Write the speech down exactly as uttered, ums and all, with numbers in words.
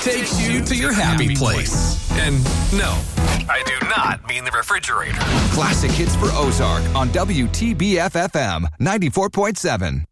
takes you to your happy place. And no, I do not mean the refrigerator. Classic hits for Ozark on W T B F F M ninety-four point seven.